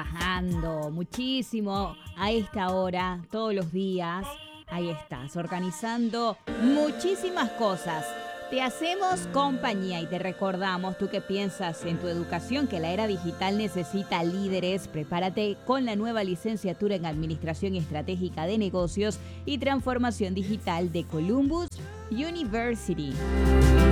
trabajando muchísimo a esta hora, todos los días. Ahí estás, organizando muchísimas cosas. Te hacemos compañía y te recordamos, tú que piensas en tu educación, que la era digital necesita líderes. Prepárate con la nueva licenciatura en Administración Estratégica de Negocios y Transformación Digital de Columbus University.